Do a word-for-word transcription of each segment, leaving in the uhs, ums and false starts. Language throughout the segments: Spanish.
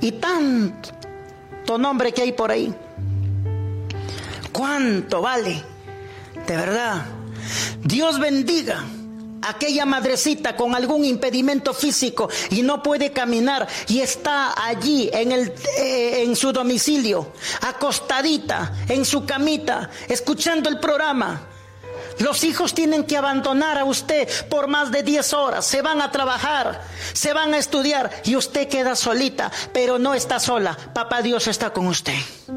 y tanto nombre que hay por ahí. ¿Cuánto vale? De verdad. Dios bendiga a aquella madrecita con algún impedimento físico y no puede caminar y está allí en, el, eh, en su domicilio, acostadita en su camita, escuchando el programa. Los hijos tienen que abandonar a usted por más de diez horas, se van a trabajar, se van a estudiar y usted queda solita, pero no está sola, papá Dios está con usted.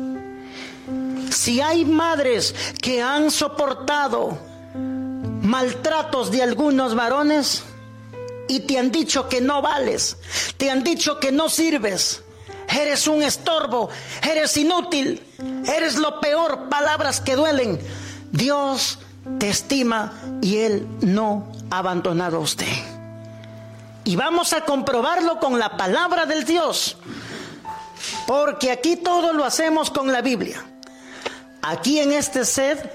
Si hay madres que han soportado maltratos de algunos varones y te han dicho que no vales, te han dicho que no sirves, eres un estorbo, eres inútil, eres lo peor, palabras que duelen, Dios te estima y Él no ha abandonado a usted. Y vamos a comprobarlo con la palabra del Dios, porque aquí todo lo hacemos con la Biblia. Aquí en este set,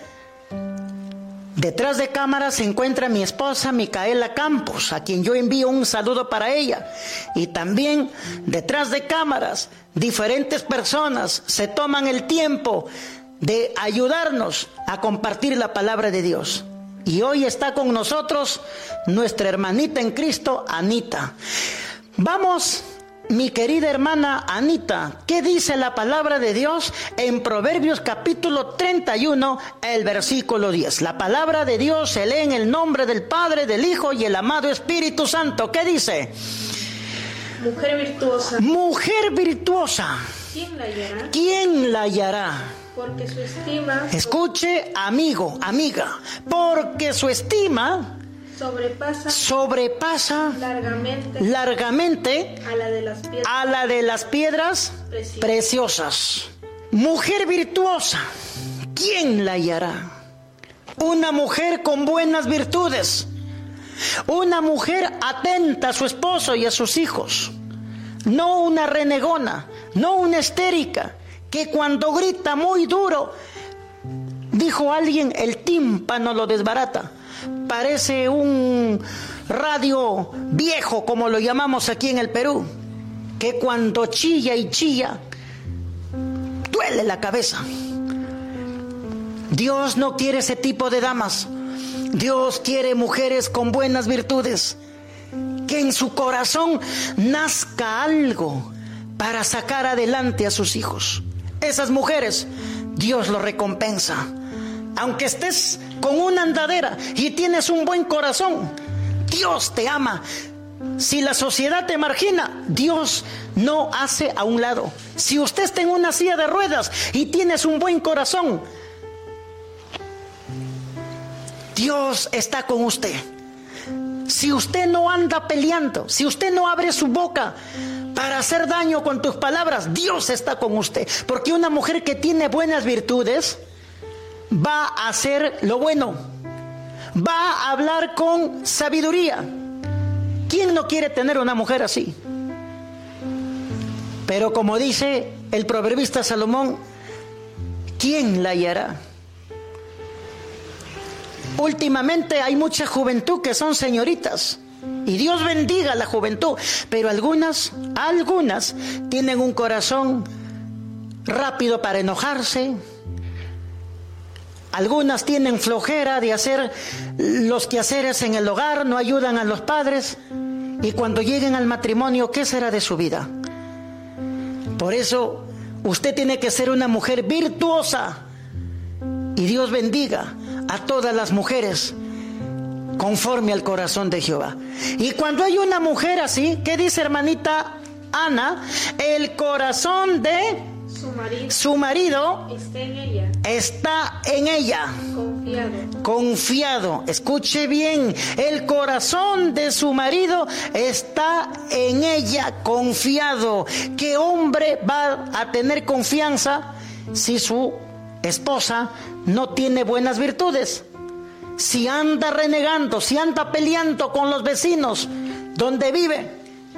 detrás de cámara se encuentra mi esposa Micaela Campos, a quien yo envío un saludo para ella. Y también detrás de cámaras, diferentes personas se toman el tiempo de ayudarnos a compartir la palabra de Dios. Y hoy está con nosotros nuestra hermanita en Cristo, Anita. Vamos, mi querida hermana Anita, ¿qué dice la palabra de Dios en Proverbios capítulo treinta y uno, el versículo diez? La palabra de Dios se lee en el nombre del Padre, del Hijo y el amado Espíritu Santo. ¿Qué dice? Mujer virtuosa. Mujer virtuosa. ¿Quién la hallará? ¿Quién la hallará? Porque su estima... Escuche, amigo, amiga, porque su estima sobrepasa, sobrepasa largamente, largamente a la de las piedras, a la de las piedras preciosas. preciosas. Mujer virtuosa, ¿quién la hallará? Una mujer con buenas virtudes, una mujer atenta a su esposo y a sus hijos, no una renegona, no una histérica, que cuando grita muy duro, dijo alguien, el tímpano lo desbarata. Parece un radio viejo, como lo llamamos aquí en el Perú, que cuando chilla y chilla, duele la cabeza. Dios no quiere ese tipo de damas. Dios quiere mujeres con buenas virtudes, que en su corazón nazca algo para sacar adelante a sus hijos. Esas mujeres, Dios lo recompensa. Aunque estés con una andadera y tienes un buen corazón, Dios te ama. Si la sociedad te margina, Dios no hace a un lado. Si usted está en una silla de ruedas y tienes un buen corazón, Dios está con usted. Si usted no anda peleando, si usted no abre su boca para hacer daño con tus palabras, Dios está con usted. Porque una mujer que tiene buenas virtudes va a hacer lo bueno, va a hablar con sabiduría. ¿Quién no quiere tener una mujer así? Pero como dice el proverbista Salomón, ¿quién la hallará? Últimamente hay mucha juventud que son señoritas, y Dios bendiga la juventud, pero algunas, algunas tienen un corazón rápido para enojarse. Algunas tienen flojera de hacer los quehaceres en el hogar, no ayudan a los padres, y cuando lleguen al matrimonio, ¿qué será de su vida? Por eso usted tiene que ser una mujer virtuosa, y Dios bendiga a todas las mujeres conforme al corazón de Jehová. Y cuando hay una mujer así, ¿qué dice hermanita Ana? El corazón de su marido, su marido está en ella, está en ella. Confiado. Confiado. Escuche bien, el corazón de su marido está en ella, confiado. ¿Qué hombre va a tener confianza si su esposa no tiene buenas virtudes? Si anda renegando, si anda peleando con los vecinos donde vive,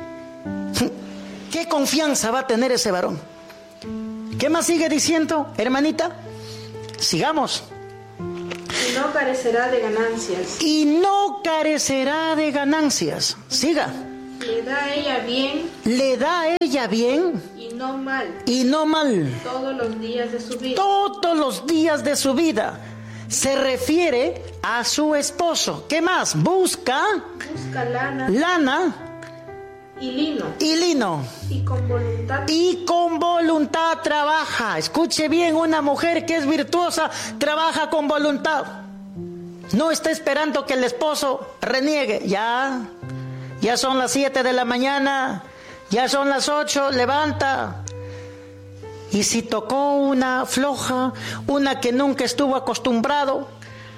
¿qué confianza va a tener ese varón? ¿Qué más sigue diciendo, hermanita? Sigamos. Y no carecerá de ganancias. Y no carecerá de ganancias. Siga. Le da a ella bien. Le da a ella vaya bien y no mal, y no mal todos los días de su vida. Todos los días de su vida. Se refiere a su esposo. ¿Qué más? Busca, Busca lana, lana y lino, y lino. y con voluntad Y con voluntad trabaja. Escuche bien, una mujer que es virtuosa trabaja con voluntad. No está esperando que el esposo reniegue. Ya, ya son las siete de la mañana, ya son las ocho, levanta. Y si tocó una floja, una que nunca estuvo acostumbrado,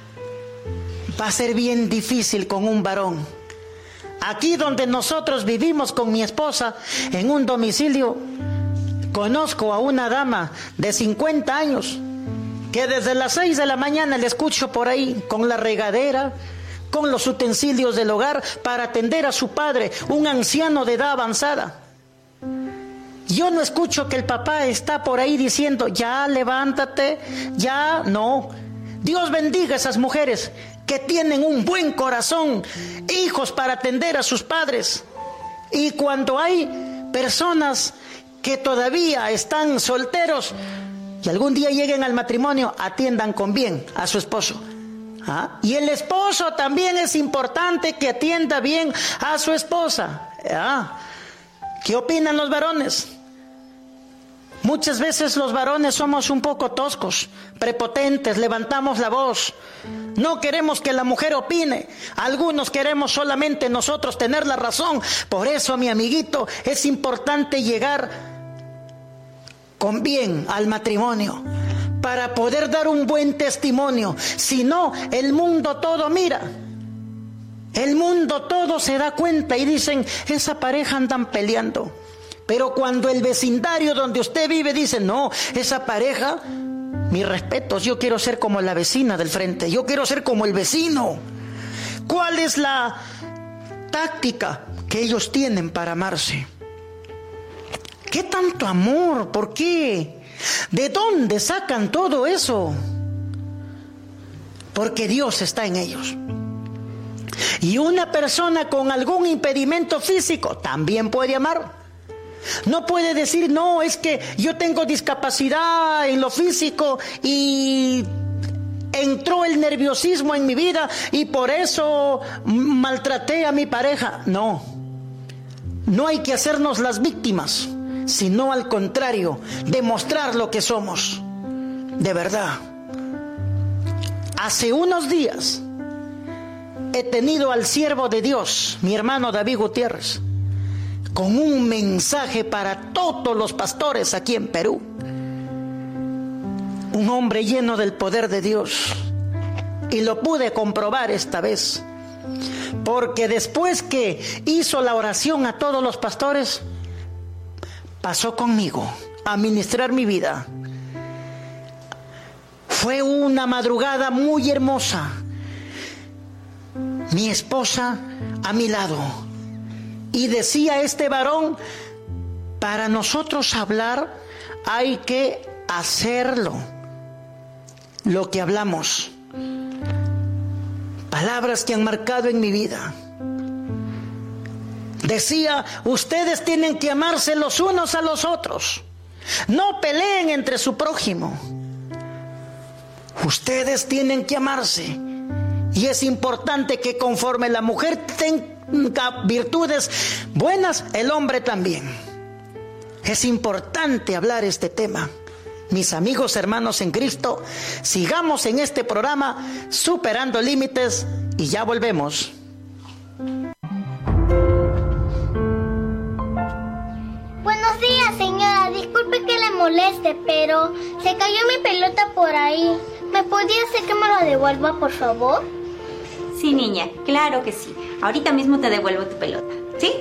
va a ser bien difícil con un varón. Aquí donde nosotros vivimos con mi esposa, en un domicilio, conozco a una dama de cincuenta años, que desde las seis de la mañana le escucho por ahí, con la regadera, con los utensilios del hogar, para atender a su padre, un anciano de edad avanzada. Yo no escucho que el papá está por ahí diciendo, ya levántate, ya no. Dios bendiga a esas mujeres que tienen un buen corazón, hijos para atender a sus padres. Y cuando hay personas que todavía están solteros y algún día lleguen al matrimonio, atiendan con bien a su esposo. ¿Ah? Y el esposo también es importante que atienda bien a su esposa. ¿Ah? ¿Qué opinan los varones? Muchas veces los varones somos un poco toscos, prepotentes, levantamos la voz. No queremos que la mujer opine. Algunos queremos solamente nosotros tener la razón. Por eso, mi amiguito, es importante llegar con bien al matrimonio, para poder dar un buen testimonio. Si no, el mundo todo mira. El mundo todo se da cuenta y dicen, esa pareja andan peleando. Pero cuando el vecindario donde usted vive dice, no, esa pareja, mis respetos, yo quiero ser como la vecina del frente, yo quiero ser como el vecino. ¿Cuál es la táctica que ellos tienen para amarse? ¿Qué tanto amor? ¿Por qué? ¿De dónde sacan todo eso? Porque Dios está en ellos. Y una persona con algún impedimento físico también puede amar. No puede decir, no, es que yo tengo discapacidad en lo físico y entró el nerviosismo en mi vida y por eso maltraté a mi pareja. No, no hay que hacernos las víctimas, sino al contrario, demostrar lo que somos, de verdad. Hace unos días he tenido al siervo de Dios, mi hermano David Gutiérrez, con un mensaje para todos los pastores aquí en Perú. Un hombre lleno del poder de Dios. Y lo pude comprobar esta vez. Porque después que hizo la oración a todos los pastores, pasó conmigo a ministrar mi vida. Fue una madrugada muy hermosa. Mi esposa a mi lado. Y decía este varón, para nosotros hablar hay que hacerlo, lo que hablamos. Palabras que han marcado en mi vida. Decía, ustedes tienen que amarse los unos a los otros. No peleen entre su prójimo. Ustedes tienen que amarse. Y es importante que conforme la mujer tenga virtudes buenas, el hombre también. Es importante hablar este tema. Mis amigos, hermanos en Cristo, sigamos en este programa Superando Límites y ya volvemos. Buenos días, señora. Disculpe que le moleste, pero se cayó mi pelota por ahí. ¿Me podría hacer que me lo devuelva, por favor? Sí, niña, claro que sí. Ahorita mismo te devuelvo tu pelota, ¿sí?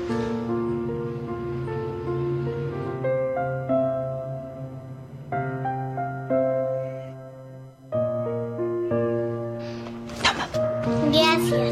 Toma. Gracias.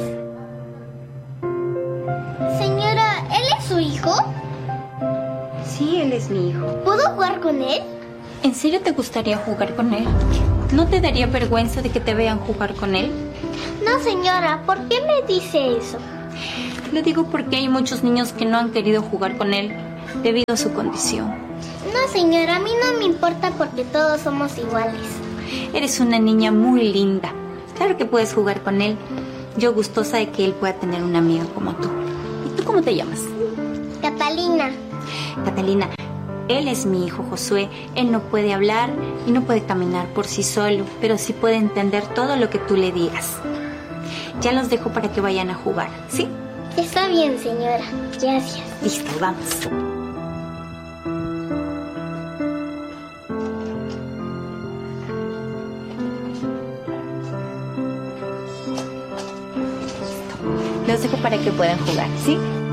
Señora, ¿él es su hijo? Sí, él es mi hijo. ¿Puedo jugar con él? ¿En serio te gustaría jugar con él? ¿No te daría vergüenza de que te vean jugar con él? No, señora, ¿por qué me dice eso? Lo digo porque hay muchos niños que no han querido jugar con él, debido a su condición. No, señora, a mí no me importa porque todos somos iguales. Eres una niña muy linda. Claro que puedes jugar con él. Yo gustosa de que él pueda tener una amiga como tú. ¿Y tú cómo te llamas? Catalina. Catalina, él es mi hijo Josué. Él no puede hablar y no puede caminar por sí solo, pero sí puede entender todo lo que tú le digas. Ya los dejo para que vayan a jugar, ¿sí? Está bien, señora. Gracias. Listo, vamos. Los dejo para que puedan jugar, ¿sí?